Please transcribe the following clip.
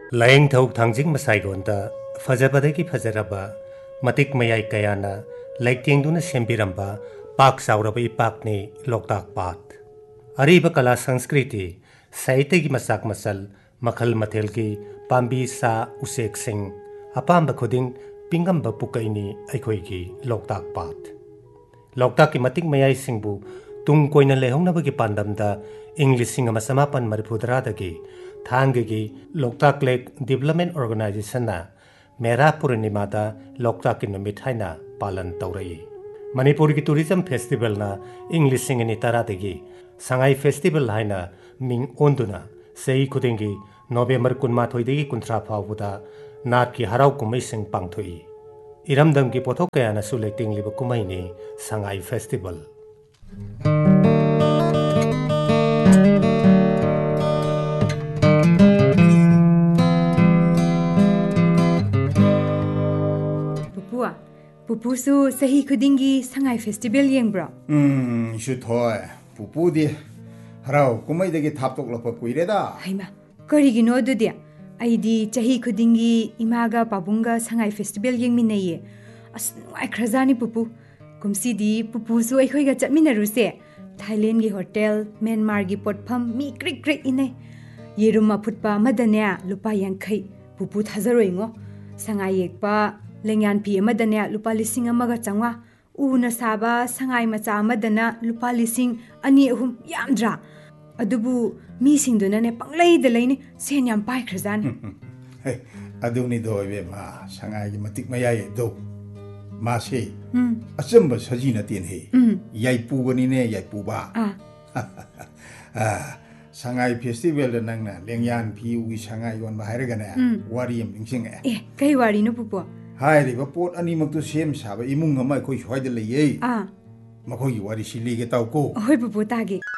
ꯂꯥꯌꯦꯡꯊꯧ ꯊꯥꯡꯖꯤꯡ ꯃꯁꯥꯏꯒꯣꯟꯗ ꯐꯖꯕꯗꯒꯤ ꯐꯖꯔꯕ ꯃꯇꯤꯛ ꯃꯌꯥꯏ ꯀꯌꯥꯅ ꯂꯩꯇꯦꯡꯗꯨꯅ ꯁꯦꯝꯕꯤꯔꯝꯕ ꯄꯥꯛ ꯆꯥꯎꯔꯕ ꯏꯄꯥꯛꯅꯤ ꯂꯣꯛꯇꯥꯛ ꯄꯥꯠ ꯑꯔꯤꯕ ꯀꯂꯥ ꯁꯪꯁꯀ꯭ꯔꯤꯇꯤ ꯁꯥꯍꯤꯇ꯭ꯌꯒꯤ ꯃꯆꯥꯛ ꯃꯆꯜ ꯃꯈꯜ ꯃꯊꯦꯜꯒꯤ ꯄꯥꯝꯕꯤ ꯁꯥ ꯎꯆꯦꯛꯁꯤꯡ ꯑꯄꯥꯝꯕ ꯈꯨꯗꯤꯡ ꯄꯤꯡꯉꯝꯕ ꯄꯨꯀꯩꯅꯤ ꯑꯩꯈꯣꯏꯒꯤ ꯂꯣꯛꯇꯥꯛ ꯄꯥꯠ ꯂꯣꯛꯇꯥꯛꯀꯤ ꯃꯇꯤꯛ ꯃꯌꯥꯏꯁꯤꯡꯕꯨ ꯇꯨꯡ ꯀꯣꯏꯅ ꯂꯩꯍꯧꯅꯕꯒꯤ ꯄꯥꯟꯗꯝꯗ ꯏꯪ 1964ꯗꯒꯤ ꯊꯥꯡꯒꯒꯤ ꯂꯣꯛꯇꯥꯛ ꯂꯦꯛ ꯗꯤꯕꯦꯂꯞꯃꯦꯟꯠ ꯑꯣꯔꯒꯅꯥꯏꯖꯦꯁꯟꯅ ꯃꯦꯔꯥ ꯄꯨꯔꯅꯤꯃꯥꯗ ꯂꯣꯛꯇꯥꯛꯀꯤ ꯅꯨꯃꯤꯠ ꯍꯥꯏꯅ ꯄꯥꯂꯟ ꯇꯧꯔꯛꯏ ꯃꯅꯤꯄꯨꯔꯒꯤ ꯇꯨꯔꯤꯖꯝ ꯐꯦꯁꯇꯤꯚꯦꯜꯅ ꯏꯪ 2010ꯗꯒꯤ ꯁꯉꯥꯏ ꯐꯦꯁꯇꯤꯚꯦꯜ ꯍꯥꯏꯅ ꯃꯤꯡ ꯑꯣꯟꯗꯨꯅ ꯆꯍꯤ ꯈꯨꯗꯤꯡꯒꯤ ꯅꯣꯕꯦꯝꯕꯔ 12ꯗꯒꯤ 30 ꯐꯥꯎꯕꯗ ꯅꯥꯠꯀꯤ ꯍꯔꯥꯎ ꯀꯨꯝꯍꯩꯁꯤꯡ ꯄꯥꯡꯊꯣꯛꯏ ꯏꯔꯝꯗꯝꯒꯤ ꯄꯣꯠꯊꯣꯛ ꯀꯌꯥꯅꯁꯨ ꯂꯩꯇꯦꯡꯂꯤꯕ ꯀꯨꯝꯍꯩꯅꯤ ꯁꯉꯥꯏ ꯐꯦꯁꯇꯤꯚꯦꯜ पुपुसु सही खुदिंगी संगाई फेस्टिवल येंब्रो इशु थोय पुपुदी हराव कुमैदगी थापतोकलप कुइरेदा हाइमा करिगिनो दुदि आइदी चही खुदिंगी इमागा पाबुंगा संगाई फेस्टिवल येंमिनैये अस नुआइख्रजानी पुपु कुमसीदी पुपुसु अइखोइगा चटमिनरुसे थाईलैंड गी होटल म्यांमार गी पोटफम मी क्रिक क्रिक इनै येरुमा फुटपा मदने लुपा यांखै पुपु थाजरोइंगो संगाई येकपा लेंयान पी अमदने लुपा लिसिंग अमगा चंगा उना साबा संगाई मचा अमदना लुपा लिसिंग अनि अहुम यामद्रा अदुबु मी सिंगदुनने पंगलैद लैनि सेन याम पाइख्रजान अदुनि दोबे मा संगाई गी मतिक मयाय दो मासे अचंब सजीना तेन हे याइपुबनिने याइपुबा संगाई फेस्टिवल नंगना लेंयान पी उगी संगाई योन बाहेरगने वारी यम निंसिंगे ए कई वारी नो पुपो हाइरिबा पोट अनिमक्तु सेम साबा इमुंग अमा अखोइ स्वाइद लैयै मखोगी वारी सिलीगे ताउको होय पुपो तागे